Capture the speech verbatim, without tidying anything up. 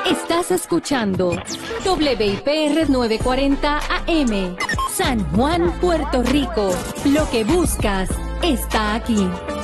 Estás escuchando W I P R novecientos cuarenta A M, San Juan, Puerto Rico. Lo que buscas está aquí.